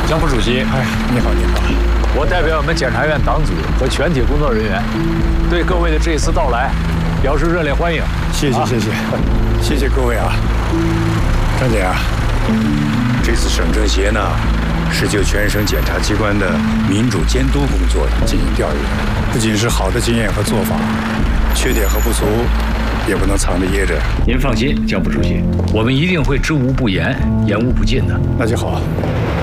江副主席， 哎，你好，你好。 我代表我们检察院党组和全体工作人员，对各位的这一次到来表示热烈欢迎。 谢谢，谢谢，谢谢各位啊。张姐啊，这次省政协呢，是就全省检察机关的民主监督工作进行调研，不仅是好的经验和做法，缺点和不足也不能藏着掖着。 您放心，江副主席，我们一定会知无不言，言无不尽的。 那就好。